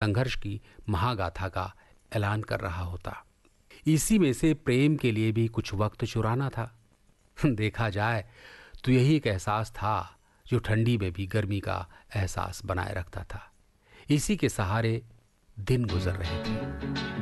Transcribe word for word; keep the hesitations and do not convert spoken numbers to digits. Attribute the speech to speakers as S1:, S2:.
S1: संघर्ष की महागाथा का ऐलान कर रहा होता। इसी में से प्रेम के लिए भी कुछ वक्त चुराना था। देखा जाए तो यही एक एहसास था जो ठंडी में भी गर्मी का एहसास बनाए रखता था। इसी के सहारे दिन गुजर रहे थे।